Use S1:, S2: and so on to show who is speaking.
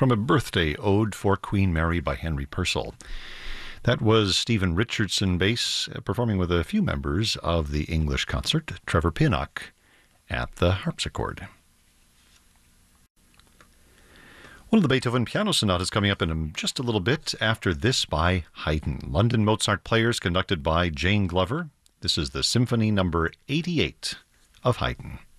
S1: from a birthday ode for Queen Mary by Henry Purcell. That was Stephen Richardson bass, performing with a few members of the English concert, Trevor Pinnock at the harpsichord. One of the Beethoven piano sonatas coming up in just a little bit after this by Haydn. London Mozart Players conducted by Jane Glover. This is the Symphony number 88 of Haydn.